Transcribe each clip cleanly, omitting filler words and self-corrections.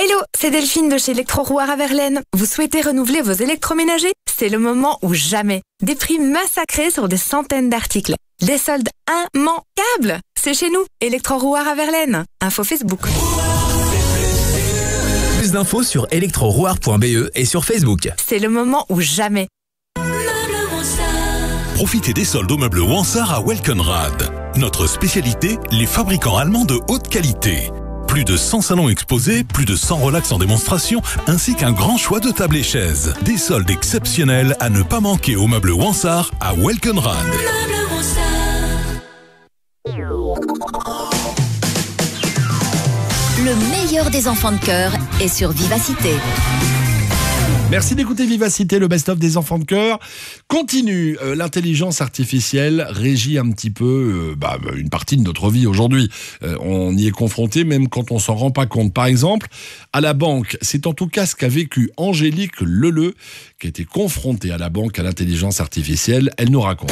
Hello, c'est Delphine de chez Electro-Rouart à Verlaine. Vous souhaitez renouveler vos électroménagers? C'est le moment ou jamais. Des prix massacrés sur des centaines d'articles. Des soldes immanquables. C'est chez nous, Electro-Rouart à Verlaine. Info Facebook. Plus d'infos sur electrorouart.be et sur Facebook. C'est le moment ou jamais. Profitez des soldes au meuble Wansart à Welkenrad. Notre spécialité, les fabricants allemands de haute qualité. Plus de 100 salons exposés, plus de 100 relax en démonstration, ainsi qu'un grand choix de tables et chaises. Des soldes exceptionnels à ne pas manquer au meuble Wansart à Welkenrad. Le meilleur des enfants de cœur est sur Vivacité. Merci d'écouter Vivacité, le best-of des enfants de cœur. Continue, l'intelligence artificielle régit un petit peu une partie de notre vie aujourd'hui. On y est confronté même quand on s'en rend pas compte. Par exemple, à la banque, c'est en tout cas ce qu'a vécu Angélique Leleu, qui a été confrontée à la banque à l'intelligence artificielle. Elle nous raconte.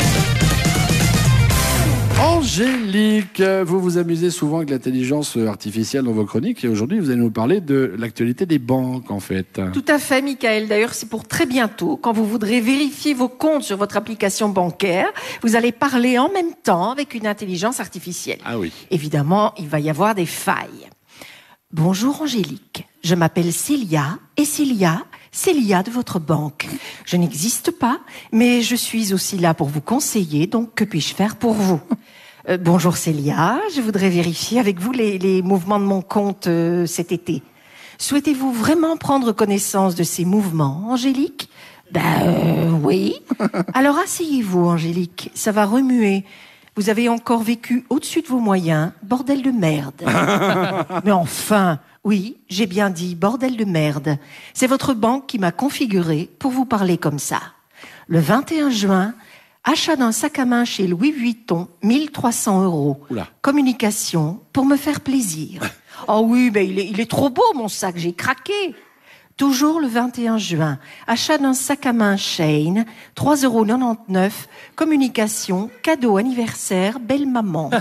Angélique, vous vous amusez souvent avec l'intelligence artificielle dans vos chroniques et aujourd'hui vous allez nous parler de l'actualité des banques en fait. Tout à fait, Michael. D'ailleurs, c'est pour très bientôt. Quand vous voudrez vérifier vos comptes sur votre application bancaire, vous allez parler en même temps avec une intelligence artificielle. Ah oui. Évidemment, il va y avoir des failles. Bonjour Angélique, je m'appelle Célia et Célia de votre banque. Je n'existe pas, mais je suis aussi là pour vous conseiller, donc que puis-je faire pour vous? Bonjour Célia, je voudrais vérifier avec vous les mouvements de mon compte cet été. Souhaitez-vous vraiment prendre connaissance de ces mouvements, Angélique? Oui. Alors asseyez-vous, Angélique, ça va remuer. Vous avez encore vécu au-dessus de vos moyens, bordel de merde. Mais enfin, oui, j'ai bien dit bordel de merde. C'est votre banque qui m'a configuré pour vous parler comme ça. Le 21 juin, achat d'un sac à main chez Louis Vuitton, 1300 €. Oula. Communication pour me faire plaisir. Oh oui, mais il est trop beau mon sac, j'ai craqué. Toujours le 21 juin, achat d'un sac à main Shane, 3,99 €, communication, cadeau anniversaire, belle maman.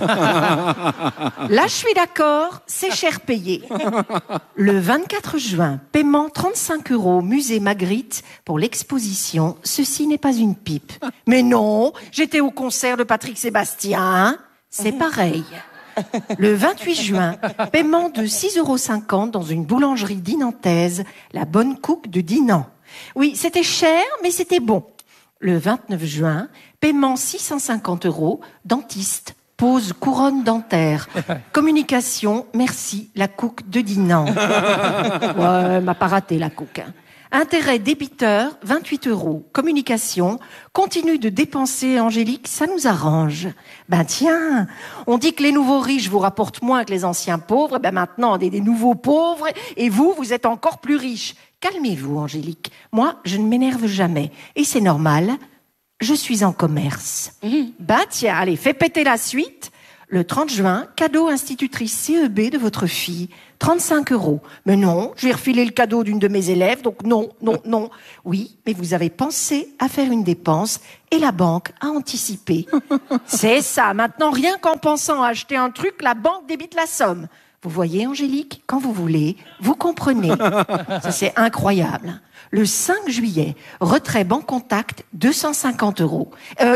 Là, je suis d'accord, c'est cher payé. Le 24 juin, paiement 35 €, musée Magritte, pour l'exposition « Ceci n'est pas une pipe ». Mais non, j'étais au concert de Patrick Sébastien, c'est pareil. Le 28 juin, paiement de 6,50 € dans une boulangerie dinantaise, la Bonne Cook de Dinan. Oui, c'était cher, mais c'était bon. Le 29 juin, paiement 650 €, dentiste, pose couronne dentaire. Communication, merci, la Cook de Dinan. Ouais, m'a pas raté la Cook, hein. Intérêt débiteur, 28 €. Communication, continue de dépenser, Angélique, ça nous arrange. Tiens, on dit que les nouveaux riches vous rapportent moins que les anciens pauvres. Maintenant, on est des nouveaux pauvres et vous êtes encore plus riches. Calmez-vous, Angélique. Moi, je ne m'énerve jamais. Et c'est normal, je suis en commerce. Tiens, allez, fais péter la suite. Le 30 juin, cadeau institutrice CEB de votre fille, 35 €. Mais non, je vais refiler le cadeau d'une de mes élèves, donc non. Oui, mais vous avez pensé à faire une dépense et la banque a anticipé. C'est ça, maintenant rien qu'en pensant à acheter un truc, la banque débite la somme. Vous voyez, Angélique, quand vous voulez, vous comprenez. Ça, c'est incroyable. Le 5 juillet, retrait Bancontact, 250 €.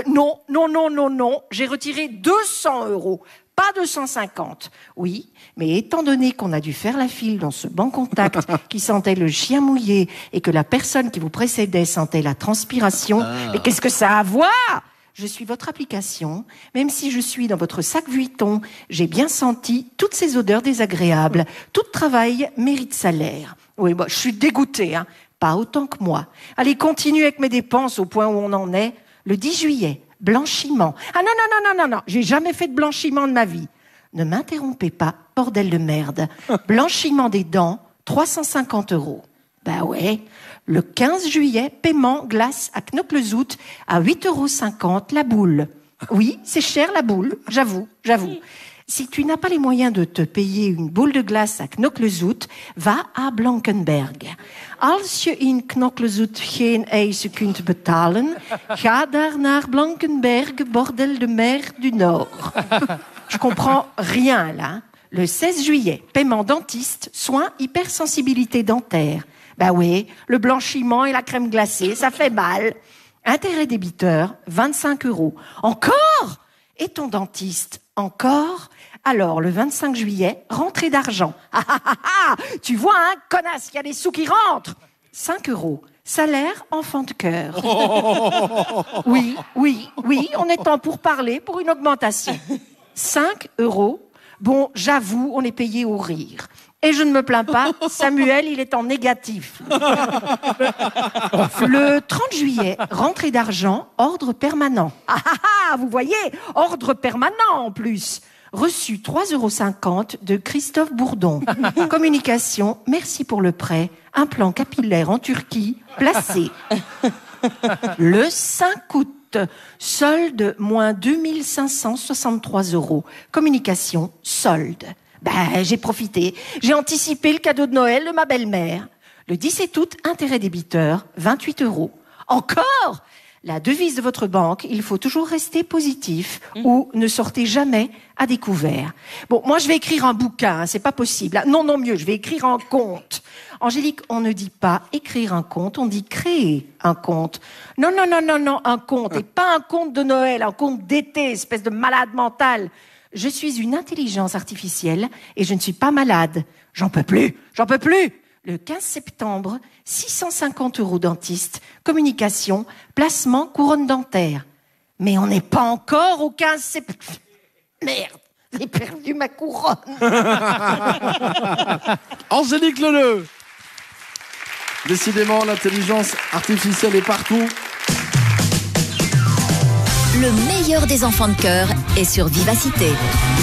Non, j'ai retiré 200 €, pas 250. Oui, mais étant donné qu'on a dû faire la file dans ce Bancontact qui sentait le chien mouillé et que la personne qui vous précédait sentait la transpiration, mais qu'est-ce que ça a à voir ? Je suis votre application, même si je suis dans votre sac Vuitton, j'ai bien senti toutes ces odeurs désagréables. Tout travail mérite salaire. Oui, je suis dégoûtée, hein. Pas autant que moi. Allez, continue avec mes dépenses au point où on en est. Le 10 juillet, blanchiment. Ah non, j'ai jamais fait de blanchiment de ma vie. Ne m'interrompez pas, bordel de merde. Blanchiment des dents, 350 €. Ouais. Le 15 juillet, paiement glace à Knokke-le-Zout à 8,50 € la boule. Oui, c'est cher la boule, j'avoue. Si tu n'as pas les moyens de te payer une boule de glace à Knokke-le-Zout, va à Blankenberg. Als je in Knokke-le-Zout geen ijs kunt betalen, ga daar naar Blankenberg, bordel de mer du Nord. Je comprends rien là. Le 16 juillet, paiement dentiste, soins hypersensibilité dentaire. Bah oui, le blanchiment et la crème glacée, ça fait mal. Intérêt débiteur, 25 €. Encore? Et ton dentiste? Encore? Alors, le 25 juillet, rentrée d'argent. Ah ah ah ah! Tu vois, hein, connasse, il y a des sous qui rentrent. 5 €. Salaire enfant de cœur. Oui, on est en pourparlers pour une augmentation. 5 €. Bon, j'avoue, on est payé au rire. Et je ne me plains pas, Samuel, il est en négatif. Le 30 juillet, rentrée d'argent, ordre permanent. Ah ah ah, vous voyez, ordre permanent en plus. Reçu 3,50 € de Christophe Bourdon. Communication, merci pour le prêt. Implant capillaire en Turquie, placé. Le 5 août, solde, moins 2563 €. Communication, solde. Ben, j'ai profité. J'ai anticipé le cadeau de Noël de ma belle-mère. Le 17 août, intérêt débiteur, 28 €. Encore? La devise de votre banque, il faut toujours rester positif ou ne sortez jamais à découvert. Bon, moi, je vais écrire un bouquin, hein, c'est pas possible. Non, mieux, je vais écrire un conte. Angélique, on ne dit pas écrire un conte, on dit créer un conte. Non, un conte. Et pas un conte de Noël, un conte d'été, espèce de malade mental. Je suis une intelligence artificielle et je ne suis pas malade. J'en peux plus. Le 15 septembre, 650 € dentiste, communication, placement, couronne dentaire. Mais on n'est pas encore au 15 septembre. Merde, j'ai perdu ma couronne. Angélique Leleu. Décidément, l'intelligence artificielle est partout. Le meilleur des enfants de cœur est sur Vivacité.